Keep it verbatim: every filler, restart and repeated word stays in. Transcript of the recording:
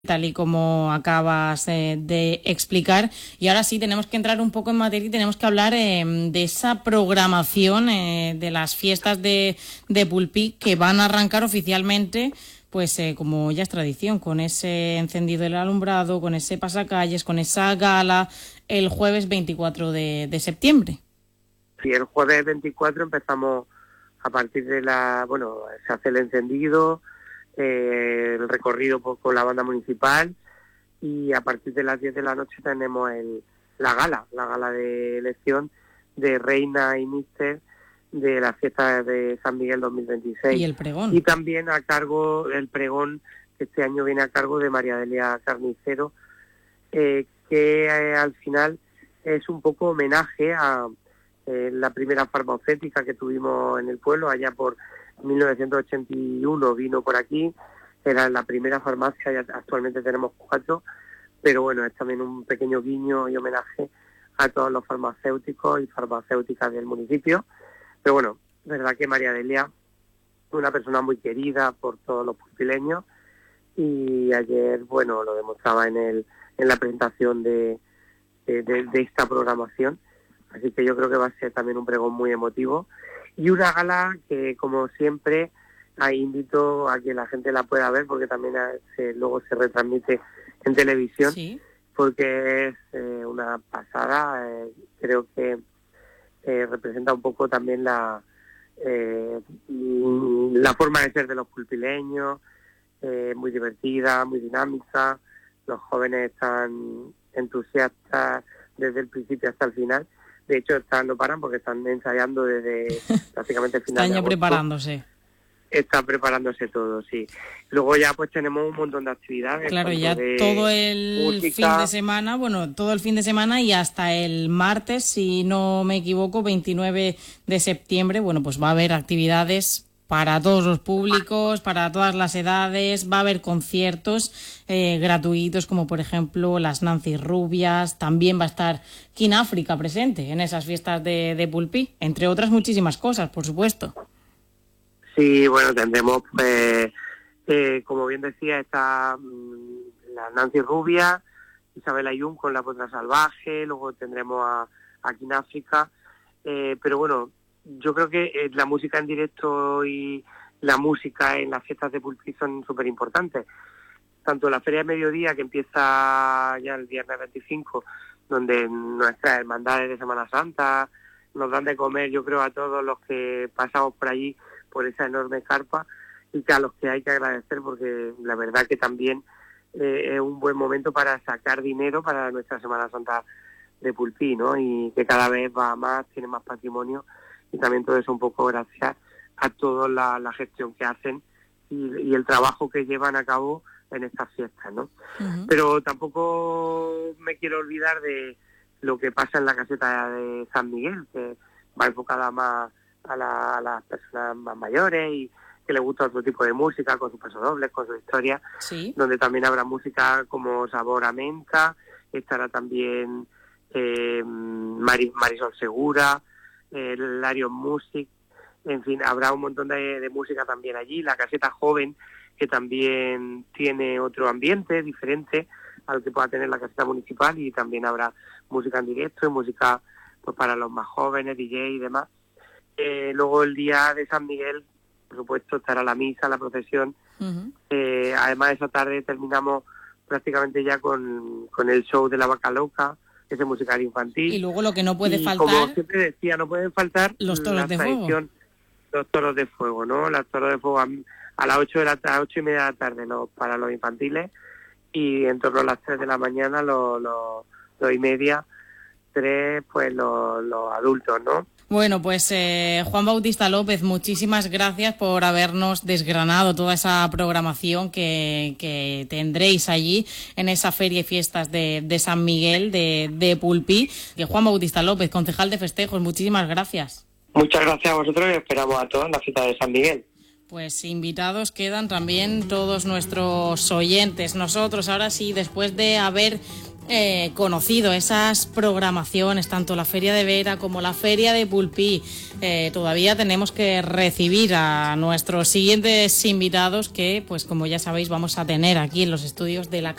tal y como acabas eh, de explicar. Y ahora sí, tenemos que entrar un poco en materia y tenemos que hablar eh, de esa programación eh, de las fiestas de, de Pulpí que van a arrancar oficialmente, pues eh, como ya es tradición, con ese encendido del alumbrado, con ese pasacalles, con esa gala, el jueves veinticuatro de, de septiembre. Sí, el jueves veinticuatro empezamos a partir de la... Bueno, se hace el encendido, eh, el recorrido por, con la banda municipal, y a partir de las diez de la noche tenemos el, la gala, la gala de elección de reina y míster de la fiesta de San Miguel dos mil veintiséis. Y el pregón. Y también a cargo, el pregón, que este año viene a cargo de María Delia Carnicero, eh, que eh, al final es un poco homenaje a eh, la primera farmacéutica que tuvimos en el pueblo, allá por mil novecientos ochenta y uno vino por aquí, era la primera farmacia, ya actualmente tenemos cuatro, pero bueno, es también un pequeño guiño y homenaje a todos los farmacéuticos y farmacéuticas del municipio. Pero bueno, es verdad que María Delia es una persona muy querida por todos los pulpileños, y ayer, bueno, lo demostraba en el en la presentación de, de, de, de esta programación. Así que yo creo que va a ser también un pregón muy emotivo y una gala que, como siempre, ahí invito a que la gente la pueda ver, porque también se, luego se retransmite en televisión. Sí. Porque es eh, una pasada. Eh, creo que eh, representa un poco también la eh, la forma de ser de los pulpileños, eh, muy divertida, muy dinámica. Los jóvenes están entusiastas desde el principio hasta el final. De hecho, están, no paran porque están ensayando desde prácticamente el final. Están de ya agosto. preparándose. Está preparándose todo, sí. Luego ya pues tenemos un montón de actividades. Claro, ya de todo el música. fin de semana, bueno, todo el fin de semana y hasta el martes, si no me equivoco, veintinueve de septiembre, bueno, pues va a haber actividades para todos los públicos, para todas las edades, va a haber conciertos eh, gratuitos, como por ejemplo las Nancy Rubias, también va a estar King África presente en esas fiestas de, de Pulpí, entre otras muchísimas cosas, por supuesto. Sí, bueno, tendremos, pues, eh, como bien decía, está mmm, la Nancy Rubia, Isabel Ayun con La Potra Salvaje, luego tendremos a, a King África, eh, pero bueno, yo creo que eh, la música en directo y la música en las fiestas de Pulpí son súper importantes. Tanto la Feria de Mediodía, que empieza ya el viernes veinticinco, donde nuestras hermandades de Semana Santa nos dan de comer, yo creo, a todos los que pasamos por allí, por esa enorme carpa, y que a los que hay que agradecer, porque la verdad que también eh, es un buen momento para sacar dinero para nuestra Semana Santa de Pulpí, ¿no? Y que cada vez va más, tiene más patrimonio, y también todo eso un poco gracias a toda la, la gestión que hacen y, y el trabajo que llevan a cabo en estas fiestas, ¿no? Uh-huh. Pero tampoco me quiero olvidar de lo que pasa en la caseta de San Miguel, que va enfocada más a, la, a las personas más mayores y que les gusta otro tipo de música, con sus pasodobles, con su historia, sí. Donde también habrá música como Sabor a Menta, estará también eh, Mar- Marisol Segura, eh, Larios Music, en fin, habrá un montón de, de música también allí. La caseta joven, que también tiene otro ambiente diferente al que pueda tener la caseta municipal, y también habrá música en directo y música pues para los más jóvenes, D J y demás. Eh, luego el día de San Miguel, por supuesto, estará la misa, la procesión. Uh-huh. Eh, además, esa tarde terminamos prácticamente ya con, con el show de la Vaca Loca, ese musical infantil. Y luego lo que no puede y faltar... como siempre decía, no pueden faltar los toros la de tradición, fuego. Los toros de fuego, ¿no? Los toros de fuego a, a las ocho de la tarde, ocho y media de la tarde los, para los infantiles, y en torno a las tres de la mañana, los, los dos y media, tres, pues los, los adultos, ¿no? Bueno, pues eh, Juan Bautista López, muchísimas gracias por habernos desgranado toda esa programación que, que tendréis allí en esa feria y fiestas de, de San Miguel de, de Pulpí. Que Juan Bautista López, concejal de festejos, muchísimas gracias. Muchas gracias a vosotros y esperamos a todos en la fiesta de San Miguel. Pues invitados quedan también todos nuestros oyentes. Nosotros ahora sí, después de haber eh, conocido esas programaciones, tanto la Feria de Vera como la Feria de Pulpí. Eh, todavía tenemos que recibir a nuestros siguientes invitados que, pues como ya sabéis, vamos a tener aquí en los estudios de la